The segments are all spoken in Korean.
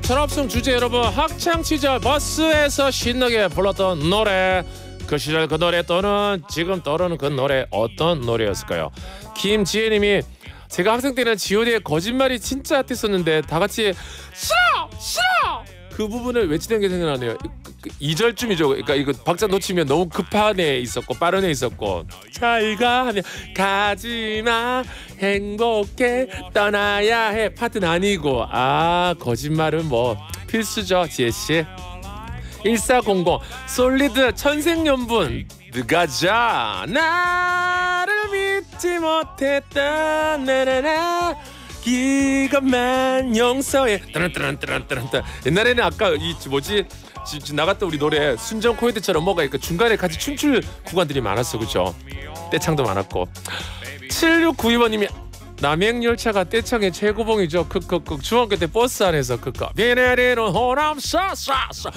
전업송 주제 여러분, 학창 시절 버스에서 신나게 불렀던 노래, 그 시절 그 노래 또는 지금 떠오르는 그 노래 어떤 노래였을까요? 김지혜님이 제가 학생 때는 G.O.D의 거짓말이 진짜 핫했었는데 다 같이 싫어 싫어 그 부분을 외치는 게 생각나네요. 2절쯤이죠. 그러니까 이거 박자 놓치면 너무 급한 애 있었고 빠른 애 있었고, 잘가 하면 가지마 행복해 떠나야 해 파트는 아니고, 아 거짓말은 뭐 필수죠. 지혜씨. 1400 솔리드 천생연분 느가자 나를 믿지 못했다 나나나 이것만 용서해. 옛날에는 아까 이 뭐지 나갔던 우리 노래 순정 코미디처럼 뭐가 있고 중간에 같이 춤출 구간들이 많았어, 그죠? 떼창도 많았고. 7692번님이 남행열차가 떼창의 최고봉이죠. 크크크. 중학교 때 버스 안에서 크크 비내리는 호남사사사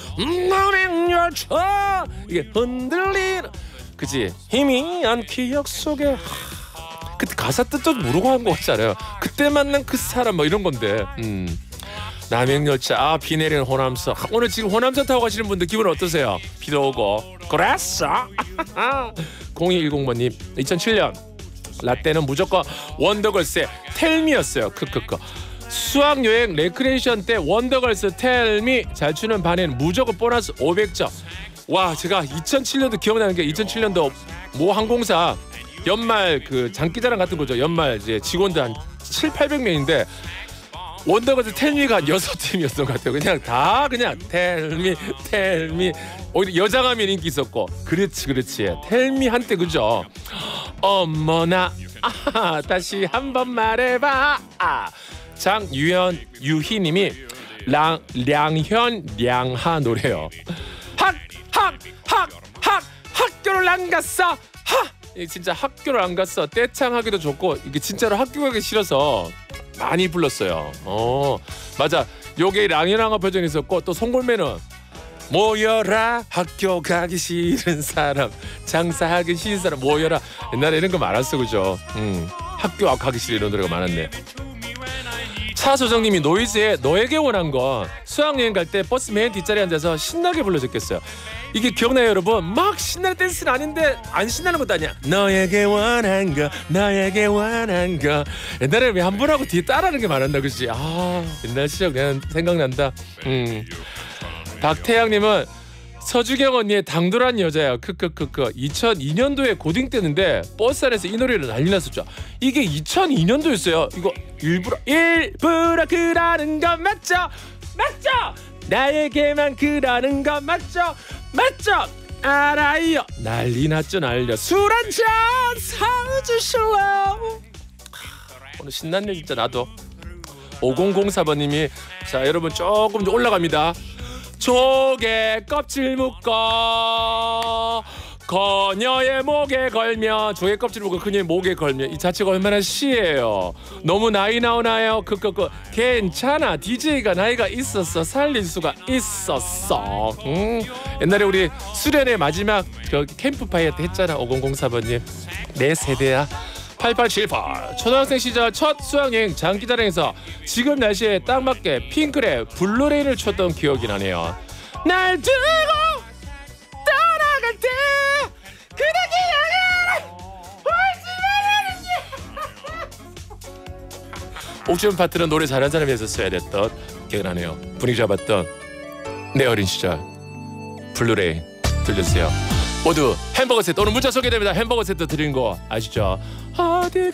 남행열차 이게 흔들리는 그지 희미한 기억 속에. 그때 가사 뜻도 모르고 한 거 같잖아요. 그때 만난 그 사람 뭐 이런 건데. 남행열차, 아, 비 내리는 호남선. 오늘 지금 호남선 타고 가시는 분들 기분 어떠세요? 비도 오고 그랬어. 0210번님 2007년 라떼는 무조건 원더걸스의 텔미였어요. 크크크. 수학여행 레크레이션 때 원더걸스 텔미 잘 추는 반에는 무조건 보너스 500점. 와, 제가 2007년도 기억나는 게 2007년도 모 항공사 연말 그 장기자랑 같은 거죠. 연말 이제 직원들 한 700~800명인데 원더걸스 텔미가 한 6팀이었던 것 같아요. 그냥 다 그냥 텔미 오히려 여장하면 인기 있었고. 그렇지 텔미 한때 그죠. 어머나 다시 한번 말해봐. 장유현 유희님이 량현 량하 노래요. 학교를 안 갔어. 진짜 학교를 안 갔어. 떼창하기도 좋고 이게 진짜로 학교 가기 싫어서 많이 불렀어요. 맞아. 요게 랑이랑아 버전이 있었고, 또 송골매는 모여라 학교 가기 싫은 사람 장사하기 싫은 사람 모여라. 옛날에 이런 거 많았어, 그죠? 학교 가기 싫은 이런 노래가 많았네. 차소정님이 노이즈의 너에게 원한 건 수학여행 갈 때 버스 맨 뒷자리에 앉아서 신나게 불러줬겠어요. 이게 기억나요, 여러분? 막 신나는 댄스는 아닌데 안 신나는 것도 아니야. 너에게 원한 거 너에게 원한 거. 옛날에 왜 한 번 하고 뒤에 따라하는 게 많았나, 그치? 아, 옛날 시절 그냥 생각난다. 박태양님은 서주경 언니의 당돌한 여자야. 크크크크. 2002년도에 고딩 때인데 버스 안에서 이 노래를 난리 났었죠. 이게 2002년도였어요. 이거 일부러 그라는 거 맞죠? 나에게만 그라는 거 맞죠? 알아요. 난리 났죠, 난리. 술 한잔 사주실래요? 오늘 신났네 진짜. 나도. 5004번님이 자 여러분 조금 좀 올라갑니다. 조개 껍질 묶어 그녀의 목에 걸며, 조개 껍질 묶어 그녀의 목에 걸며, 이 자체가 얼마나 시예요. 너무 나이 나오나요? 괜찮아. DJ가 나이가 있었어. 살릴 수가 있었어. 옛날에 우리 수련의 마지막 캠프파이어 때 했잖아. 5004번님 내 세대야. 8878 초등학생 시절 첫 수학여행 장기자랑에서 지금 날씨에 딱 맞게 핑클의 블루레인을 췄던 기억이 나네요. 날 두고 떠나갈 때 그대기 향해 울지 말라는지. 옥주현 파트는 노래 잘하는 사람이 했었어야 됐던 기억이 나네요. 분위기 잡았던 내 어린 시절 블루레인 들려주세요. 모두 햄버거 세트, 오늘 문자 소개됩니다. 햄버거 세트 드린 거 아시죠? 어디